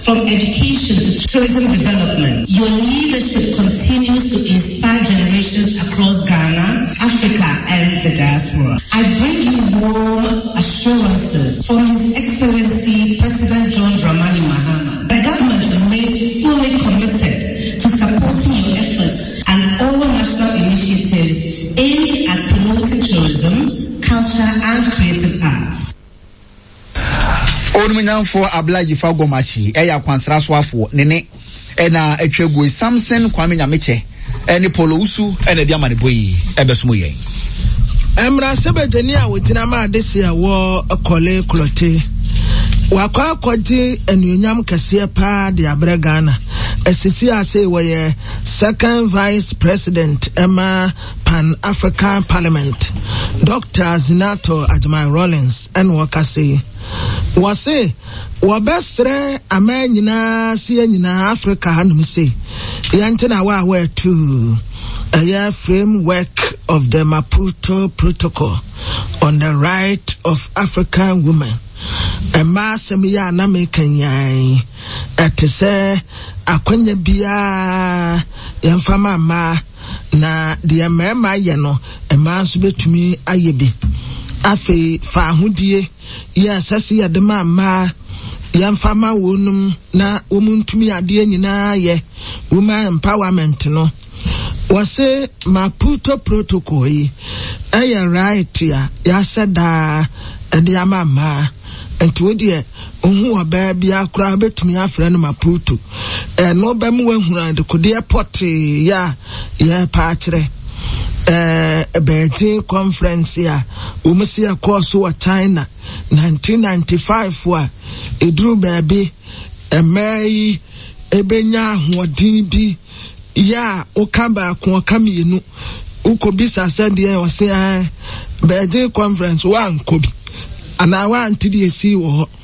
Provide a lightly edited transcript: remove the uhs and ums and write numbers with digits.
from education to tourism development. Your leadership continues to inspire generations across Ghana, Africa, and the diaspora. I bring you warm assurances from His Excellency President John Dramani Mahama. The government remains fully committed to supporting your efforts and all national initiatives aimed at promoting tourism, culture, and creative arts. For Ablaji Fagomashi, Eya Kwansraswafo, Nene, Ena Echegwe Samson, Kwame Nyamiche, Eni Polo Usu, Ene Diamani Boyi, Ebesmuye. Emra Sebedenia Witinama this year war a cole clote. Wakwa kwati enunyam kese pa de abregana. Esisi ase weye second vice president Emma Pan-African Parliament. Dr. Zinato Ajmai Rollins and wakase. Wase wabesre amenyina siye nyina Africa hanum se. Yantina wa too. A year framework of the Maputo Protocol on the right of African women. A mass ya na mekanyai etese akwanya bia yemfama ma na de mema ye no e maso betumi ayebi afi fa hodie ya sase ya de ma yemfama wonum na omuntumi ade nyina ye women empowerment no wase Maputo Protocol yi aye right ya sada ede amama enti odie ohu oba bia kura betumi afra no Maputo no ba mu wahura de kode port ya pa kire Beijing conference ya umisi ya course wa China 1995 wa edru baby emai ebenya hodin bi ya okamba ko kamienu ukobisa sende o se Beijing conference wa nkobi ana wa antidi esi wo